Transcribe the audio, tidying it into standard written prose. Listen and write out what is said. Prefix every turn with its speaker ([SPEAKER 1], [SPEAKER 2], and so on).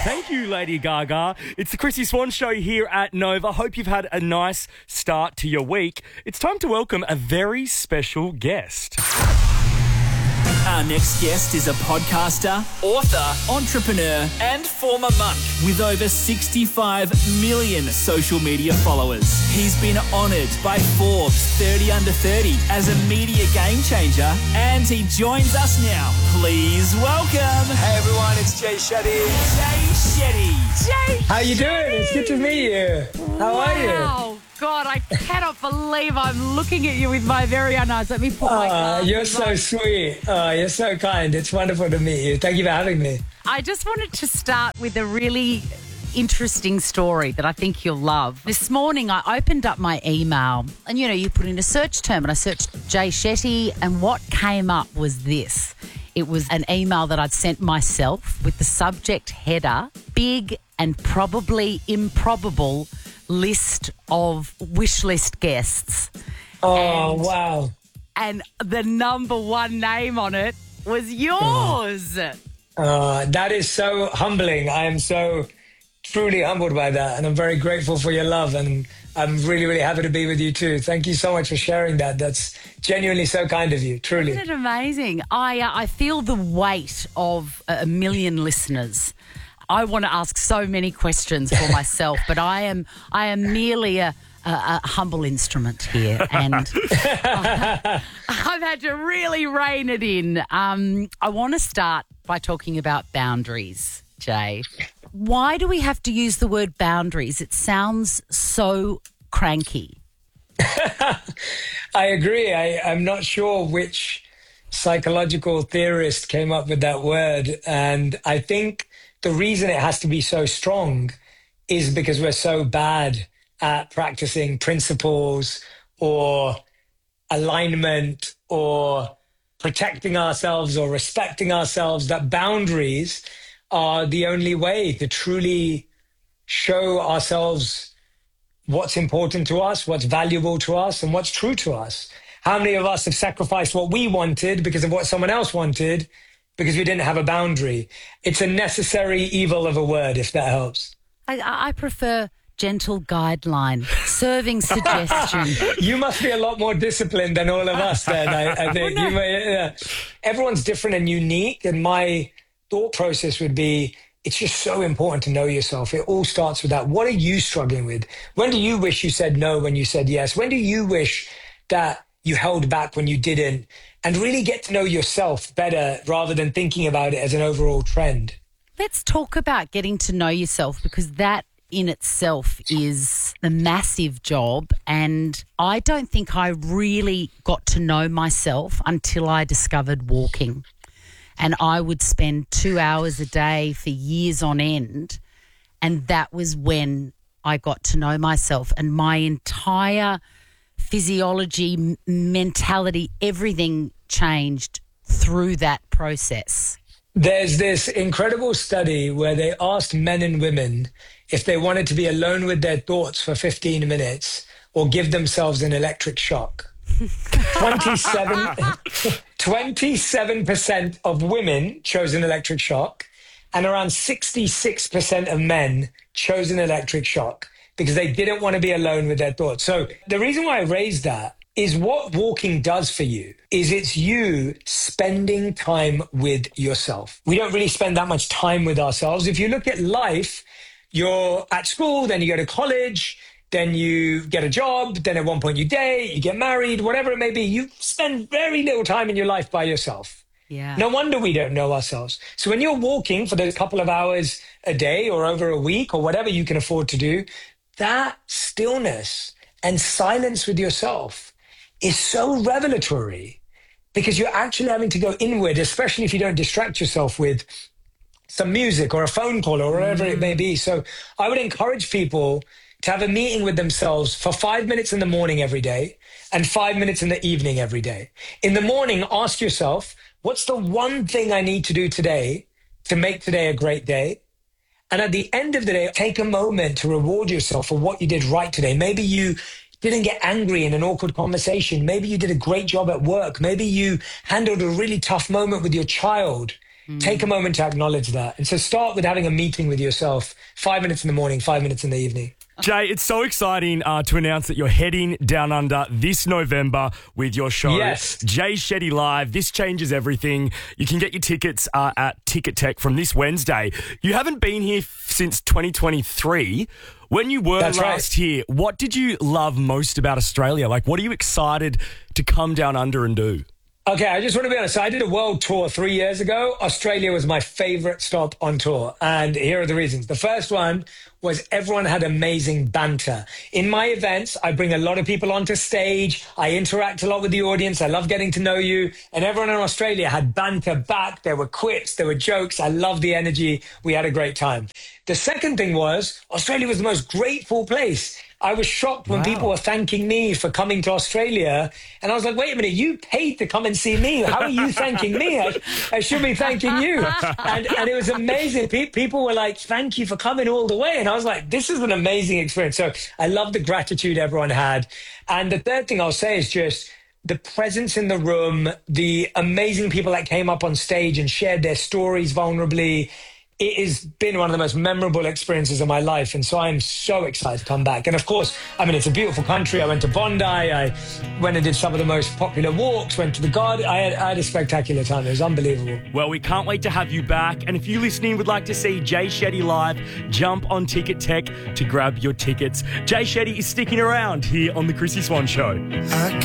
[SPEAKER 1] Thank you, Lady Gaga. It's the Chrissy Swan Show here at Nova. Hope you've had a nice start to your week. It's time to welcome a very special guest.
[SPEAKER 2] Our next guest is a podcaster, author, entrepreneur, and former monk with over 65 million social media followers. He's been honoured by Forbes 30 Under 30 as a media game changer, and he joins us now. Please welcome.
[SPEAKER 3] Hey everyone, it's Jay Shetty.
[SPEAKER 2] Jay Shetty.
[SPEAKER 3] How you doing? It's good to meet you. How are you?
[SPEAKER 4] Wow. God, I cannot believe I'm looking at you with my very own eyes. Let me put my glasses
[SPEAKER 3] You're so
[SPEAKER 4] on.
[SPEAKER 3] sweet. You're so kind. It's wonderful to meet you. Thank you for having me.
[SPEAKER 4] I just wanted to start with a really interesting story that I think you'll love. This morning I opened up my email and, you put in a search term and I searched Jay Shetty, and what came up was this. It was an email that I'd sent myself with the subject header, big and probably improbable list of wish list guests.
[SPEAKER 3] Oh, wow.
[SPEAKER 4] And the number one name on it was yours.
[SPEAKER 3] That is so humbling. I am so truly humbled by that, and I'm very grateful for your love, and I'm really, really happy to be with you too. Thank you so much for sharing that. That's genuinely so kind of you, truly.
[SPEAKER 4] Isn't it amazing? I feel the weight of a million listeners. I want to ask so many questions for myself, but I am merely a humble instrument here, and I've had to really rein it in. I want to start by talking about boundaries, Jay. Why do we have to use the word boundaries? It sounds so cranky.
[SPEAKER 3] I agree. I'm not sure which psychological theorist came up with that word, and I think the reason it has to be so strong is because we're so bad at practicing principles or alignment or protecting ourselves or respecting ourselves, that boundaries are the only way to truly show ourselves what's important to us, what's valuable to us, and what's true to us. How many of us have sacrificed what we wanted because of what someone else wanted because we didn't have a boundary? It's a necessary evil of a word, if that helps.
[SPEAKER 4] I prefer gentle guideline, serving suggestion.
[SPEAKER 3] You must be a lot more disciplined than all of us then, I think.
[SPEAKER 4] Well, no.
[SPEAKER 3] Everyone's different and unique, and my thought process would be, it's just so important to know yourself. It all starts with that. What are you struggling with? When do you wish you said no when you said yes? When do you wish that you held back when you didn't? And really get to know yourself better rather than thinking about it as an overall trend.
[SPEAKER 4] Let's talk about getting to know yourself, because that in itself is a massive job. And I don't think I really got to know myself until I discovered walking. And I would spend 2 hours a day for years on end. And that was when I got to know myself, and my entire physiology, mentality, everything changed through that process.
[SPEAKER 3] There's this incredible study where they asked men and women if they wanted to be alone with their thoughts for 15 minutes or give themselves an electric shock. 27% of women chose an electric shock, and around 66% of men chose an electric shock because they didn't want to be alone with their thoughts. So the reason why I raised that is what walking does for you is it's you spending time with yourself. We don't really spend that much time with ourselves. If you look at life, you're at school, then you go to college, then you get a job, then at one point you date, you get married, whatever it may be. You spend very little time in your life by yourself.
[SPEAKER 4] Yeah.
[SPEAKER 3] No wonder we don't know ourselves. So when you're walking for those couple of hours a day or over a week or whatever you can afford to do, that stillness and silence with yourself is so revelatory, because you're actually having to go inward, especially if you don't distract yourself with some music or a phone call or whatever it may be. So I would encourage people to have a meeting with themselves for 5 minutes in the morning every day and 5 minutes in the evening every day. In the morning, ask yourself, what's the one thing I need to do today to make today a great day? And at the end of the day, take a moment to reward yourself for what you did right today. Maybe you didn't get angry in an awkward conversation. Maybe you did a great job at work. Maybe you handled a really tough moment with your child. Take a moment to acknowledge that. And so start with having a meeting with yourself, 5 minutes in the morning, 5 minutes in the evening.
[SPEAKER 1] Jay, it's so exciting to announce that you're heading down under this November with your show,
[SPEAKER 3] Yes.
[SPEAKER 1] Jay Shetty Live. This changes everything. You can get your tickets at Ticket Tech from this Wednesday. You haven't been here since 2023. When you were
[SPEAKER 3] That's
[SPEAKER 1] last
[SPEAKER 3] right.
[SPEAKER 1] here, what did you love most about Australia? Like, what are you excited to come down under and do?
[SPEAKER 3] Okay, I just want to be honest. I did a world tour 3 years ago. Australia was my favorite stop on tour. And here are the reasons. The first one was everyone had amazing banter. In my events, I bring a lot of people onto stage. I interact a lot with the audience. I love getting to know you. And everyone in Australia had banter back. There were quips. There were jokes. I loved the energy. We had a great time. The second thing was Australia was the most grateful place. I was shocked when people were thanking me for coming to Australia. And I was like, wait a minute, you paid to come and see me. How are you thanking me? I should be thanking you. And it was amazing. People were like, thank you for coming all the way. And I was like, this is an amazing experience. So I love the gratitude everyone had. And the third thing I'll say is just the presence in the room, the amazing people that came up on stage and shared their stories vulnerably. It has been one of the most memorable experiences of my life. And so I'm so excited to come back. And of course, I mean, it's a beautiful country. I went to Bondi. I went and did some of the most popular walks, went to the garden. I had a spectacular time. It was unbelievable.
[SPEAKER 1] Well, we can't wait to have you back. And if you listening would like to see Jay Shetty live, jump on Ticket Tech to grab your tickets. Jay Shetty is sticking around here on The Chrissy Swan Show.